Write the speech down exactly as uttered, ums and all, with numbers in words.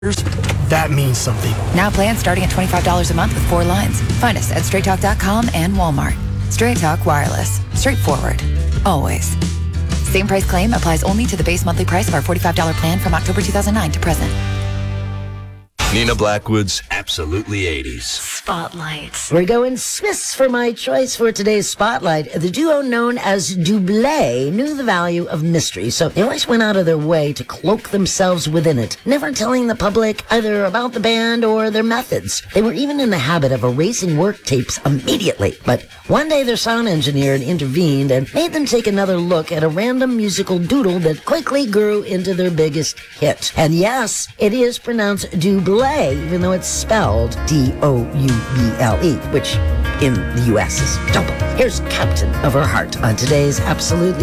That means something. Now plans starting at twenty-five dollars a month with four lines. Find us at straight talk dot com and Walmart. Straight Talk Wireless. Straightforward. Always. Same price claim applies only to the base monthly price of our forty-five dollars plan from October two thousand nine to present. Nina Blackwood's Absolutely eighties. Spotlight. We're going Swiss for my choice for today's Spotlight. The duo known as Doublé knew the value of mystery, so they always went out of their way to cloak themselves within it, never telling the public either about the band or their methods. They were even in the habit of erasing work tapes immediately, but one day their sound engineer intervened and made them take another look at a random musical doodle that quickly grew into their biggest hit. And yes, it is pronounced Doublé, even though it's spelled D O U B L E, which in the U S is double. Here's Captain of Her Heart on today's Absolutely